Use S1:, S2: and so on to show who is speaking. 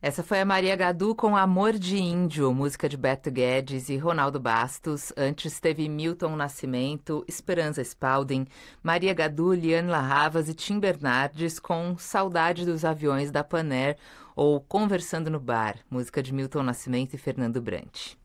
S1: Essa foi a Maria Gadu com Amor de Índio, música de Beto Guedes e Ronaldo Bastos. Antes teve Milton Nascimento, Esperança Spalding, Maria Gadu, Liane La Havas e Tim Bernardes com Saudade dos Aviões da Pan Air ou Conversando no Bar, música de Milton Nascimento e Fernando Brant.